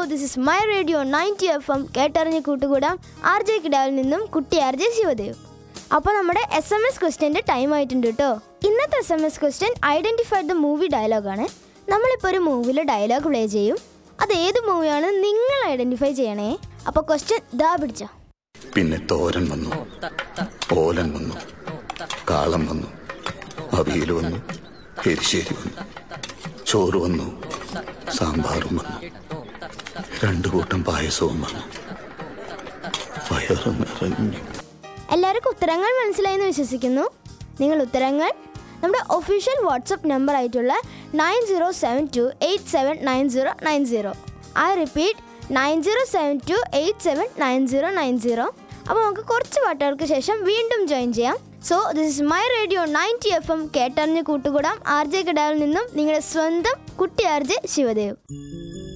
This is my radio 90 FM കേട്ടറിഞ്ഞ് കൂട്ടുകൂടാം. R J കിടാവിൽ നിന്നും കുട്ടി ആർ ജെ ശിവദേവ്. അപ്പോൾ നമ്മുടെ SMS ക്വസ്റ്റ്യൻ്റെ ടൈം ആയിട്ടുണ്ട് കേട്ടോ. ഇന്നത്തെ SMS question identified the movie ഡയലോഗാണ്. നമ്മളിപ്പോൾ ഒരു മൂവിയിൽ ഡയലോഗ് പ്ലേ ചെയ്യും. അത് ഏത് മൂവിയാണ് നിങ്ങൾ ഐഡൻറ്റിഫൈ ചെയ്യണേ. അപ്പോൾ ക്വസ്റ്റ്യൻ ദാ പിടിച്ചോ. പിന്നെ തോരൻ വന്നു, ഓലൻ വന്നു, കാളം വന്നു, അവിയൽ വന്നു, എരിശ്ശേരി വന്നു, ചോറ് വന്നു, സാമ്പാറും വന്നു, 2 കൂട്ടം പായസവും വന്നു, വയറ് നിറഞ്ഞു. എല്ലാവർക്കും ഉത്തരങ്ങൾ മനസ്സിലായെന്ന് വിശ്വസിക്കുന്നു. നിങ്ങൾ ഉത്തരങ്ങൾ നമ്മുടെ ഒഫീഷ്യൽ വാട്സപ്പ് നമ്പർ ആയിട്ടുള്ള 9072879090. I repeat 9072879090. അപ്പോൾ നമുക്ക് കുറച്ച് പാട്ടുകൾക്ക് ശേഷം വീണ്ടും ജോയിൻ ചെയ്യാം. So this is my radio 90 FM കേട്ടറിഞ്ഞ് കൂട്ടുകൂടാം. ആർ ജെ കിടാവിൽ നിന്നും നിങ്ങളുടെ സ്വന്തം കുട്ടി ആർ ജെ ശിവദേവ്.